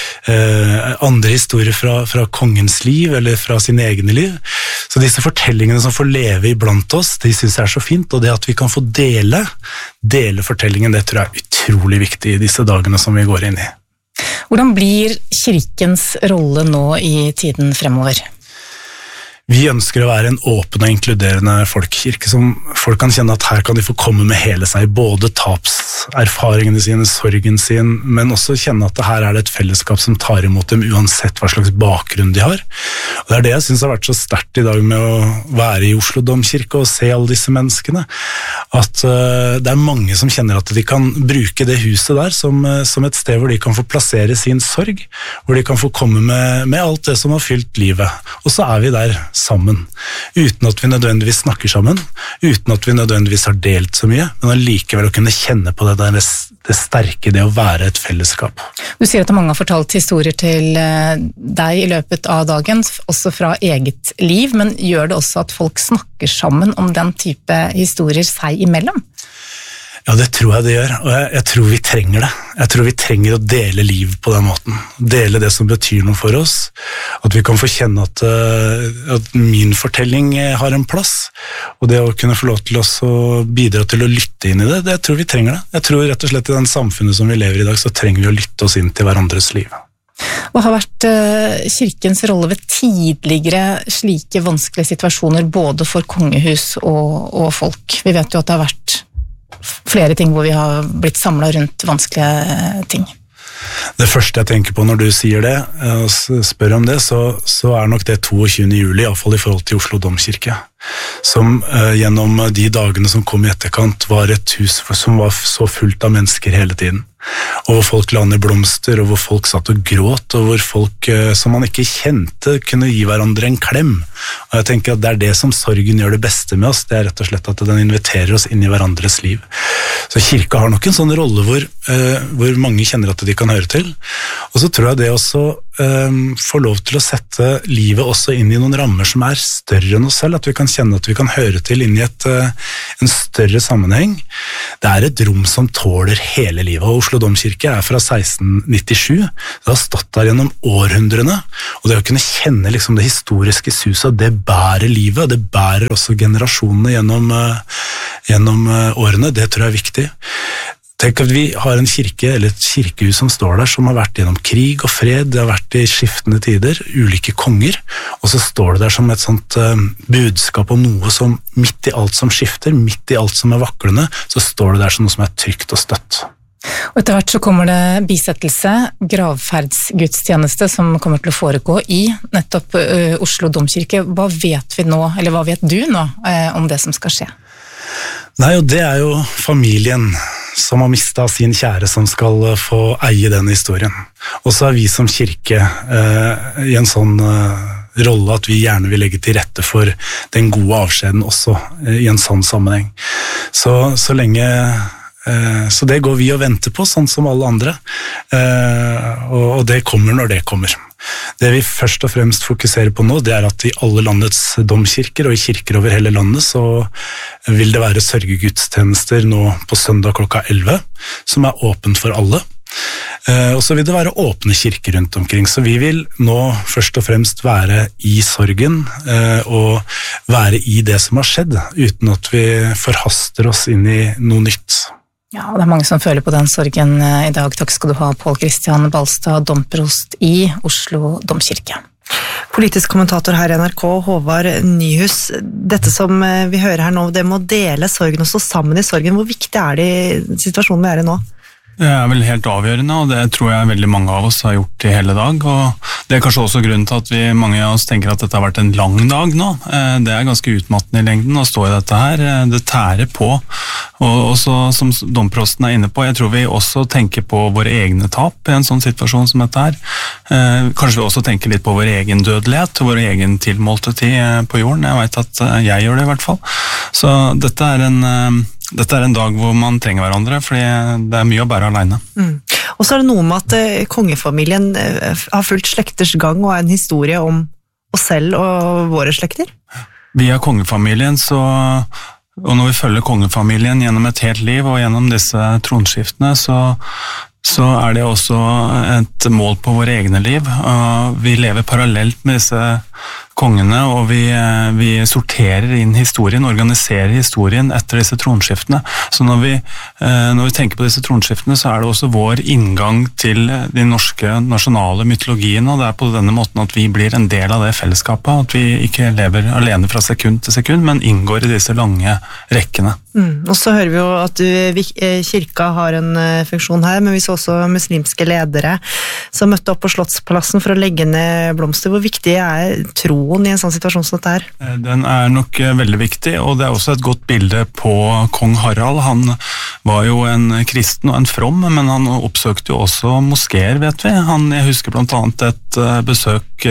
eh, andre historier fra, fra kongens liv, eller fra sine egne liv. Så disse fortellingene som får leve iblant oss, de synes jeg er så fint, og det at vi kan få dele, dele fortellingen, det tror jeg er utrolig viktig i disse dagene som vi går inn i. Hvordan blir kirkens rolle nå i tiden fremover? Vi ønsker å være en åpen og inkluderende folkekirke som folk kan kjenne at her kan de få komme med hele seg, både tapserfaringene sine, sorgen sin, men også kjenne at her er det et fellesskap som tar imot dem uansett hva slags bakgrunn de har. Og det er det jeg synes har vært så sterkt i dag med å være i Oslo domkirke og se alle disse menneskene, at uh, det er mange som kjenner at de kan bruke det huset der som, uh, som et sted hvor de kan få plassere sin sorg, hvor de kan få komme med, med alt det som har fylt livet. Og så er vi der sammen, uten at vi nødvendigvis snakker sammen, uten at vi nødvendigvis har delt så mye, men allikevel å kunne kjenne på det, der, det sterke, det å være et fellesskap. Du sier at mange har fortalt historier til deg i løpet av dagen, også fra eget liv, men gjør det også at folk snakker sammen om den type historier seg imellom? Ja, det tror jeg det gjør, og jeg, jeg tror vi trenger det. Jeg tror vi trenger å dele liv på den måten. Dele det som betyr noe for oss. At vi kan få kjenne at, at min fortelling har en plass. Og det å kunne få lov til oss å bidra til å lytte inn i det, det jeg tror vi trenger det. Jeg tror rett og slett i den samfunnet som vi lever i i dag, så trenger vi å lytte oss inn til hverandres liv. Hva har vært kirkens rolle ved tidligere slike vanskelige situasjoner, både for kongehus og, og folk? Vi vet jo at det har vært flere ting hvor vi har blitt samlet rundt vanskelige ting. Det første jeg tenker på når du sier det, og spør om det, så, så er nok det toogtyvende juli, i hvert fall i forhold til Oslo domkirke, som uh, gjennom de dagene som kom i etterkant var et hus som var så fullt av mennesker hele tiden. Og hvor folk la ned blomster, og hvor folk satt og gråt, og hvor folk uh, som man ikke kjente kunne gi hverandre en klem. Og jeg tenker at det er det som sorgen gjør det beste med oss, det er rett og slett at den inviterer oss inn i hverandres liv. Så kirka har nok en sånn rolle hvor, uh, hvor mange kjenner at de kan høre til. Og så tror jeg det også um, få lov til å sette livet også inn i noen rammer som er større enn oss selv, at vi kan kjenne at vi kan høre til inn i et, uh, en større sammenheng. Det er et rom som tåler hele livet, og Oslo Domkirke er fra seksten nittisju, det har stått der gjennom århundrene, og det å kunne kjenne liksom, det historiske suset, det bærer livet, og det bærer også generasjonene gjennom, uh, gjennom uh, årene, det tror jeg er viktig. Tenk at vi har en kirke, eller et kirkehus som står der, som har vært gjennom krig og fred, det har vært i skiftende tider, ulike konger, og så står det der som et sånt uh, budskap om noe som midt i alt som skifter, midt i alt som er vaklende, så står det der som noe som er trygt og støtt. Og etter hvert så kommer det bisettelse, gravferdsgudstjeneste som kommer til å foregå i nettopp uh, Oslo Domkirke. Hva vet vi nå, eller hva vet du nå uh, om det som skal skje? Nei, og det er jo familien som har mistet sin kjære som skal få eie den historien. Og så er vi som kirke eh, i en sånn eh, rolle at vi gjerne vil legge til rette for den gode avskjeden også eh, i en sånn sammenheng. Så, så lenge eh, så det går vi og venter på, sånn som alle andre. Eh, og, og det kommer når det kommer. Det vi først og fremst fokuserer på nå, det er at i alle landets domkirker og i kirker over hele landet så vil det være sørgegudstjenester nå på søndag klokka elleve, som er åpent for alle. Og så vil det være åpne kirker rundt omkring, så vi vil nå først og fremst være i sorgen og være i det som har skjedd, uten at vi forhaster oss inn i noe nytt. Ja, det er mange som føler på den sorgen i dag. Takk skal du ha, Pål Kristian Balstad, domprost i Oslo Domkirke. Politisk kommentator her i N R K, Håvard Nyhus. Dette som vi hører her nå, det med å dele sorgen og stå sammen i sorgen, hvor viktig er det i situasjonen vi er i nå? Det er vel helt avgjørende, og det tror jeg veldig mange av oss har gjort i hele dag, og det er kanskje også grunnen til at vi, mange av oss tenker at dette har vært en lang dag nå. Det er ganske utmattende i lengden å stå i dette her, det tærer på, og også som domprosten er inne på, jeg tror vi også tenker på våre egne tap i en sånn situasjon som dette her. Kanskje vi også tenker litt på vår egen dødelighet, vår egen tilmålte tid på jorden, jeg vet at jeg gjør det i hvert fall. Så dette er en... Dette er en dag hvor man trenger hverandre, fordi det er mye å bære alene. Mm. Og så er det noe med at uh, kongefamilien uh, har fulgt slekters gang og er en historie om oss selv og våre slekter. Vi er kongefamilien, så, og når vi følger kongefamilien gjennom et helt liv og gjennom disse tronskiftene, så, så er det også et mål på våre egne liv. Uh, vi lever parallelt med disse kongene, og vi, vi sorterer inn historien, organiserer historien etter disse tronskiftene. Så når vi, når vi tenker på disse tronskiftene, så er det også vår inngang til de norske nasjonale mytologien, og det er på denne måten at vi blir en del av det fellesskapet, at vi ikke lever alene fra sekund til sekund, men inngår i disse lange rekkene. Mm. Og så hører vi jo at du, kirka har en funksjon her, men vi så også muslimske ledere som møtte opp på Slottsplassen for å legge ned blomster. Hvor viktig er tro i en sånn situasjon som dette her? Den er nok veldig viktig, og det er også et godt bilde på kong Harald. Han var jo en kristen og en from, men han oppsøkte jo også moskéer, vet vi. Han, jeg husker blant annet et besøk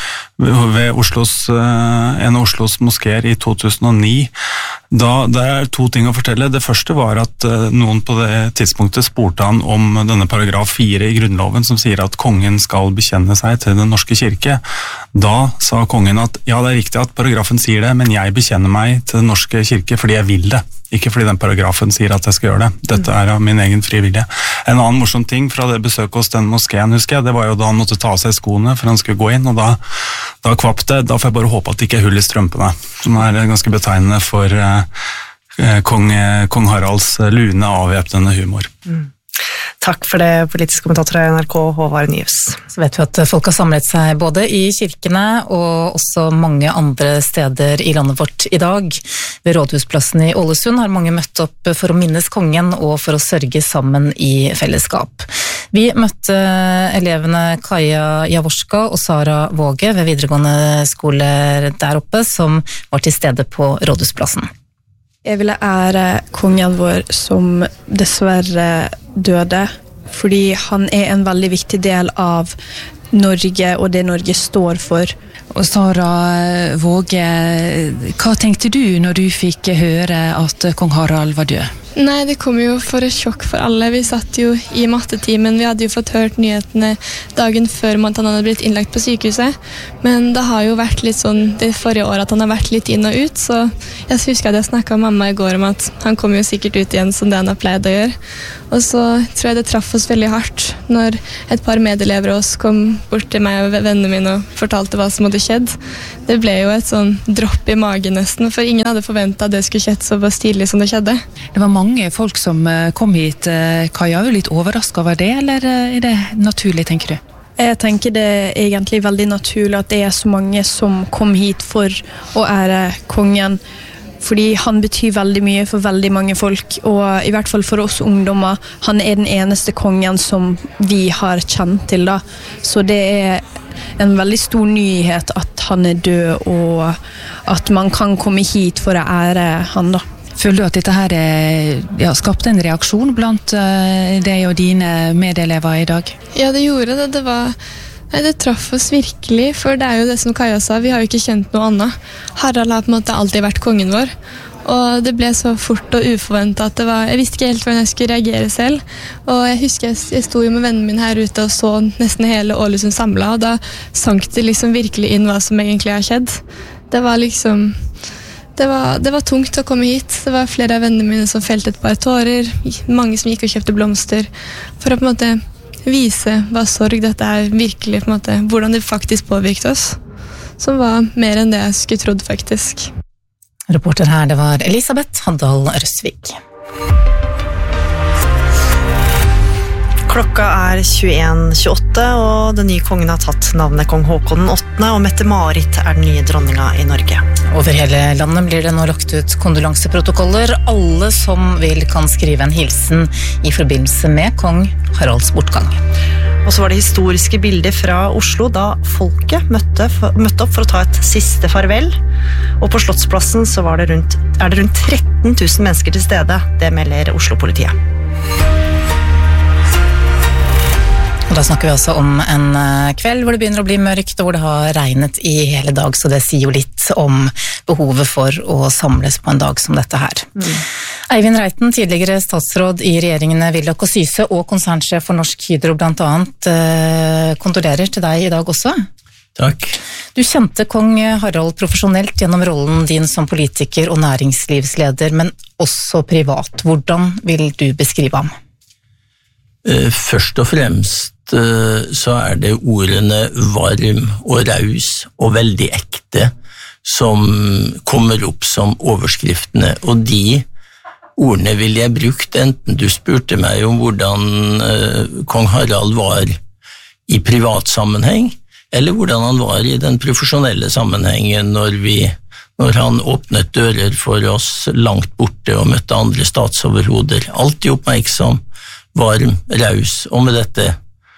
ved Oslos, en av Oslos moskéer i to tusen og ni. Da, det er to ting å fortelle. Det første var at noen på det tidspunktet spurte han om denne paragraf fire i Grunnloven, som sier at kongen skal bekjenne seg til den norske kirke. Da sa kongen at ja, det er riktig at paragrafen sier det, men jeg bekjenner meg til den norske kirke fordi jeg vil det, ikke fordi den paragrafen sier at jeg skal gjøre det. Dette er av min egen frivillige. En annen morsom ting fra det besøket hos den moskeen, husker jeg, det var jo da han måtte ta av seg skoene for han skulle gå inn, og da, da kvapp det. Da får jeg bare håpe at det ikke er hull i strømpene, som er ganske betegnende for eh, kong, kong Haralds lune avvæpnende humor. Mm. Takk for det, politisk kommentator i N R K, Håvard Nyhus. Så vet vi at folk har samlet seg både i kirkene og også mange andre steder i landet vårt i dag. Ved Rådhusplassen i Ålesund har mange møtt opp for å minnes kongen og for å sørge sammen i fellesskap. Vi møtte elevene Kaja Javorska og Sara Våge ved videregående skoler der oppe, som var til stede på Rådhusplassen. Jeg ville ære kongen vår som dessverre døde, fordi han er en veldig viktig del av Norge og det Norge står for. Og Sara Våge, hva tenkte du når du fikk høre at kong Harald var død? Nei, det kom jo for et sjokk for alle. Vi satt jo i mattetimen. Vi hadde jo fått hørt nyhetene dagen før at han hadde blitt innlagt på sykehuset. Men det har jo vært litt sånn det forrige året at han har vært litt inn og ut, så jeg husker at jeg snakket med mamma i går om at han kommer jo sikkert ut igjen som det han har pleid å gjøre. Og så tror jeg det traff oss veldig hardt når et par medelever av oss kom bort til meg og vennene mine og fortalte hva som hadde skjedd. Det ble jo et sånn dropp i magen nesten, for ingen hadde forventet at det skulle skjedd så tidlig som det skjedde. Det var mange folk som kom hit. Kaja, er du litt overrasket over det, eller er det naturlig, tenker du? Jeg tenker det er egentlig veldig naturlig at det er så mange som kom hit for å ære kongen, fordi han betyr veldig mye for veldig mange folk, og i hvert fall for oss ungdommer. Han er den eneste kongen som vi har kjent til da, så det er en veldig stor nyhet at han er død, og at man kan komme hit for å ære han da. Føler du at dette her ja, skapte en reaksjon blant uh, deg og dine medelever i dag? Ja, det gjorde det. Det var... Nei, det traff oss virkelig, for det er jo det som Kaja sa, vi har jo ikke kjent noe annet. Harald har på en måte alltid vært kongen vår, og det ble så fort og uforventet at det var, jeg visste ikke helt hvordan jeg skulle reagere selv, og jeg husker jeg, jeg sto jo med vennene mine her ute og så nesten hele Ålesund samlet, og da sank det liksom virkelig inn hva som egentlig har skjedd. Det var liksom... Det var, det var tungt å komme hit. Det var flere av vennene mine som felte et par tårer, mange som gikk og kjøpte blomster, for å på en måte vise hva sorg dette er virkelig, på en måte, hvordan det faktisk påvirket oss, som var mer enn det jeg skulle trodd faktisk. Reporter her, det var Elisabeth Handal Røsvik. Klokka er tjueen tjueåtte, og den nye kongen har tatt navnet kong Håkon den åttende, og Mette-Marit er den nye dronninga i Norge. Over hele landet blir det nå lagt ut kondolanseprotokoller. Alle som vil kan skrive en hilsen i forbindelse med kong Haralds bortgang. Og så var det historiske bilder fra Oslo da folket møtte, møtte opp for å ta et siste farvel. Og på Slottsplassen så var det rundt, er det rundt tretten tusen mennesker til stede. Det melder Oslo-politiet. Og da snakker vi også om en kveld hvor det begynner å bli mørkt, og hvor det har regnet i hele dag, så det sier jo litt om behovet for å samles på en dag som dette her. Mm. Eivind Reiten, tidligere statsråd i regjeringene Willoch og Syse og konsernsjef for Norsk Hydro blant annet, kondolerer til deg i dag også. Takk. Du kjente kong Harald profesjonelt gjennom rollen din som politiker og næringslivsleder, men også privat. Hvordan vil du beskrive ham? Først og fremst så er det ordene varm og raus og veldig ekte som kommer opp som overskriftene, og de ordene ville jeg brukt enten du spurte meg om hvordan kong Harald var i privat sammenheng, eller hvordan han var i den profesjonelle sammenhengen når, vi, når han åpnet dører for oss langt borte og møtte andre statsoverhoder. Alltid oppmerksom, varm, raus, og med dette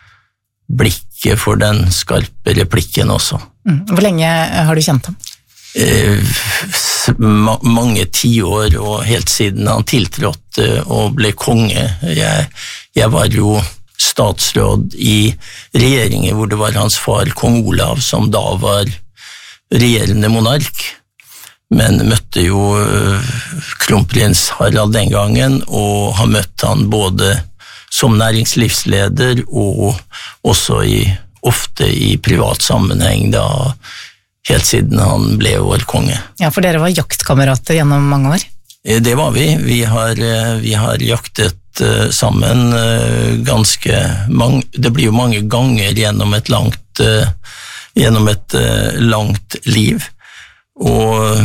blikket for den skarpe replikken også. Mm. Hvor lenge har du kjent ham? Eh, ma mange tiår, og helt siden han tiltrådte og ble konge. Jeg, jeg var jo statsråd i regjeringen hvor det var hans far, kong Olav, som da var regjerende monark, men møtte jo kronprins Harald den gangen, og har møtt han både som næringslivsleder og også i, ofte i privat sammenheng da, helt siden han ble vår konge. Ja, for dere var jaktkamerater gjennom mange år? Det var vi. Vi har, vi har jaktet sammen ganske mange, det blir jo mange ganger gjennom et langt, gjennom et langt liv, og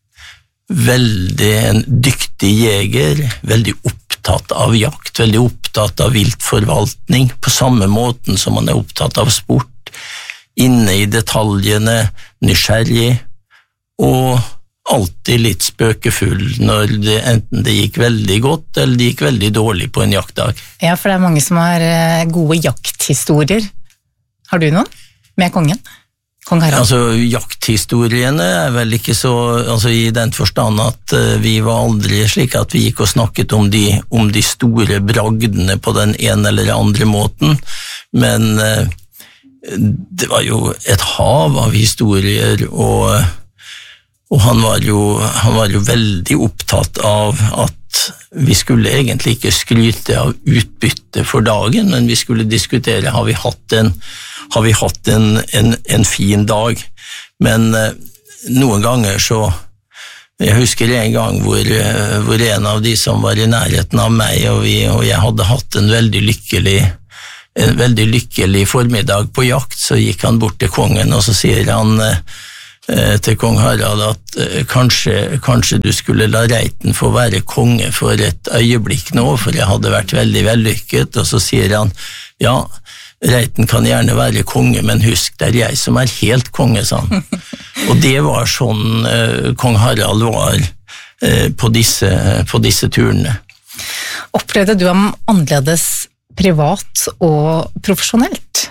veldig en dyktig jeger, veldig opptatt av jakt, veldig opptatt av viltforvaltning, på samme måten som han er opptatt av sport, inne i detaljene, nysgjerrig, og alltid litt spøkefull når det, enten det gikk veldig godt, eller det gikk veldig dårlig på en jaktdag. Ja, for det er mange som har gode jakthistorier. Har du noen med kongen? Kong Harald? Altså, jakthistoriene er vel ikke så, altså i den forstand at uh, vi var aldri slik at vi gikk og snakket om de, om de store bragdene på den ene eller andre måten, men uh, det var jo et hav av historier, og, og han, var jo, han var jo veldig opptatt av at vi skulle egentlig ikke skryte av utbytte for dagen, men vi skulle diskutere, har vi hatt en, har vi hatt en, en, en fin dag? Men eh, noen ganger så, jeg husker en gang hvor, hvor en av de som var i nærheten av meg, og, vi, og jeg hadde hatt en veldig lykkelig, en veldig lykkelig formiddag på jakt, så gikk han bort til kongen, og så sier han eh, til kong Harald at eh, kanskje, kanskje du skulle la Reiten få være konge for et øyeblikk nå, for jeg hadde vært veldig vellykket, og så sier han, ja, Reiten kan gjerne være konge, men husk, det er jeg som er helt konge, sa han. Og det var sånn eh, kong Harald var eh, på, disse, på disse turene. Opplevde du ham annerledes privat og profesjonelt?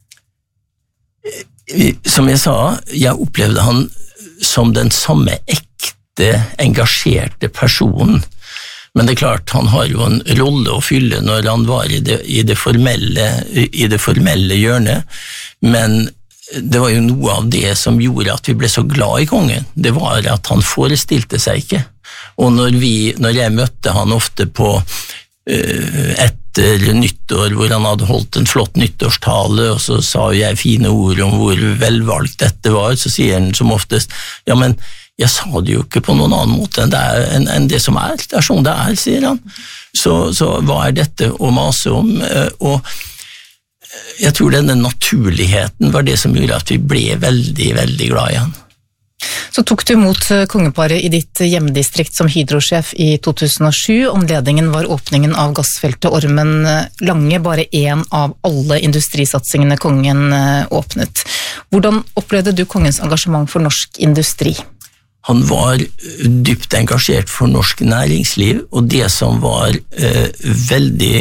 Som jeg sa, jeg opplevde han som den samme ekte, engasjerte personen. Men det er klart, han har jo en rolle å fylle når han var i det, i det, formelle, i det formelle hjørnet, men det var jo noe av det som gjorde at vi ble så glad i kongen. Det var at han forestilte seg ikke. Og når, vi, når jeg møtte han ofte på uh, etter nyttår, hvor han hadde holdt en flott nyttårstale, og så sa jeg fine ord om hvor velvalgt dette var, så sier han som oftest, ja, men jeg sa det jo ikke på noen annen måte enn det, er, enn, enn det som er. Det er sånn det er, sier han. Så, så hva er dette å mase om? Og jeg tror denne naturligheten var det som gjorde at vi ble veldig, veldig glad i han. Så tok du imot kongeparet i ditt hjemdistrikt som hydrosjef i to tusen og sju. Anledningen var åpningen av gassfeltet Ormen Lange, bare en av alle industrisatsingene kongen åpnet. Hvordan opplevde du kongens engasjement for norsk industri? Han var dypt engasjert for norsk næringsliv, og det som var eh, veldig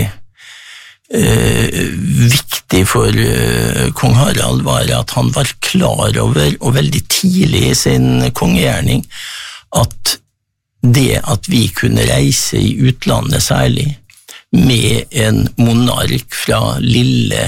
eh, viktig for eh, kong Harald var at han var klar over, og veldig tidlig i sin kongegjerning, at det at vi kunne reise i utlandet særlig, med en monark fra lille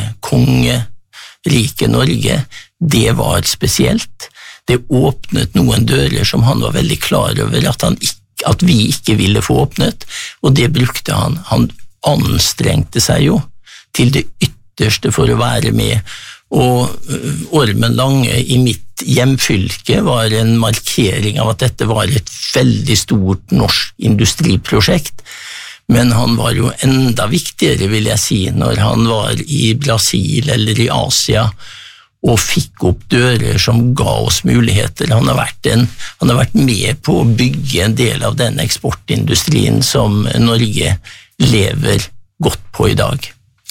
kongeriket Norge, det var spesielt. Det åpnet noen dører som han var veldig klar over at, han ikke, at vi ikke ville få åpnet, og det brukte han. Han anstrengte seg jo til det ytterste for å være med, og Ormen Lange i mitt hjemfylke var en markering av at dette var et veldig stort norsk industriprosjekt, men han var jo enda viktigere, vil jeg si, når han var i Brasil eller i Asia, og fikk opp dører som ga oss muligheter. Han har vært, en, han har vært med på å bygge en del av den eksportindustrien som Norge lever godt på i dag.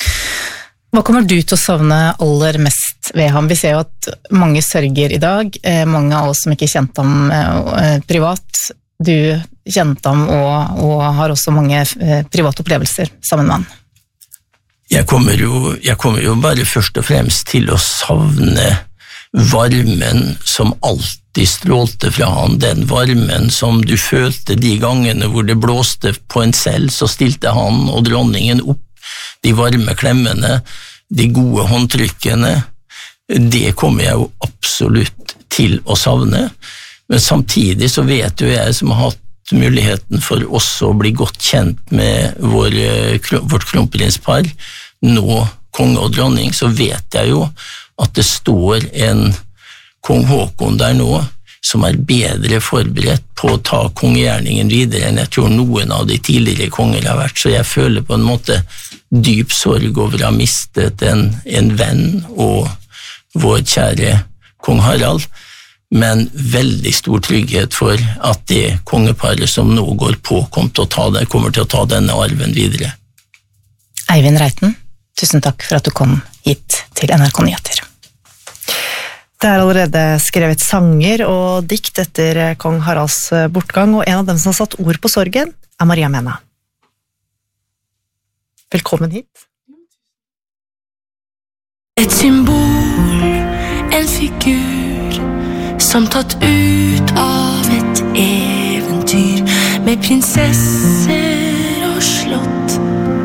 Hva kommer du til å savne aller mest ved ham? Vi ser jo at mange sørger i dag, mange av oss som ikke kjente ham privat. Du kjente ham og, og har også mange private opplevelser sammen med han. Jeg kommer, jo, jeg kommer jo bare først og fremst til å savne varmen som alltid strålte fra han, den varmen som du følte de gangene hvor det blåste på en selv, så stilte han og dronningen opp, de varme klemmene, de gode håndtrykkene, det kommer jeg jo absolutt til å savne, men samtidig så vet jo jeg som har hatt muligheten for også å bli godt kjent med vår, vårt kronprinspar, nå konge og dronning, så vet jeg jo at det står en kong Håkon der nå, som er bedre forberedt på å ta kongegjerningen videre enn jeg tror noen av de tidligere konger har vært, så jeg føler på en måte dyp sorg over å ha mistet en, en venn og vår kjære kong Harald, men veldig stor trygghet for at det kongeparet som nå går på kommer til å ta, det, kommer til å ta denne arven videre. Eivind Reiten, tusen takk for at du kom hit til N R K Nyheter. Det er allerede skrevet sanger og dikt etter kong Haralds bortgang, og en av dem som har satt ord på sorgen er Maria Mena. Velkommen hit. Et symbol, en figur som tatt ut av et eventyr med prinsesser